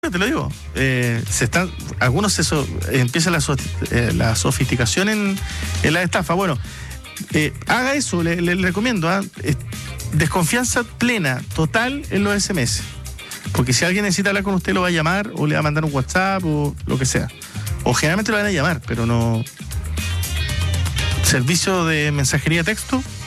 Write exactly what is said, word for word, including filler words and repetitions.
te lo digo, eh, se están, algunos se so, empieza la, so, eh, la sofisticación en, en la estafa. Bueno, eh, haga eso, le, le, le recomiendo, ¿eh? Desconfianza plena, total en los ese eme ese. Porque si alguien necesita hablar con usted, lo va a llamar o le va a mandar un WhatsApp o lo que sea. O generalmente lo van a llamar, pero no. Servicio de mensajería texto,